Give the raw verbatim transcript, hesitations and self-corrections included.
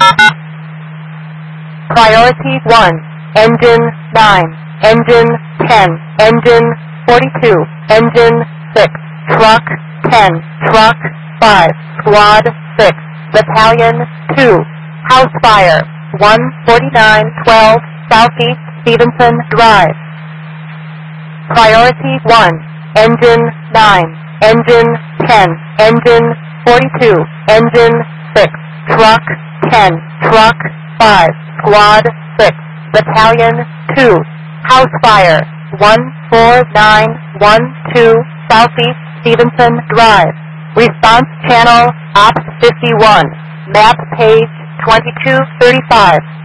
Priority one, Engine nine, Engine ten, Engine forty-two, Engine six, Truck ten, Truck five, Squad six, Battalion two, House Fire, one forty-nine twelve Southeast Stevenson Drive. Priority one, Engine nine, Engine ten, Engine forty-two, Engine six, Truck ten, Truck five, Squad six, Battalion two, House Fire, one four nine one two Southeast Stevenson Drive. Response Channel Ops fifty-one, Map Page twenty-two thirty-five.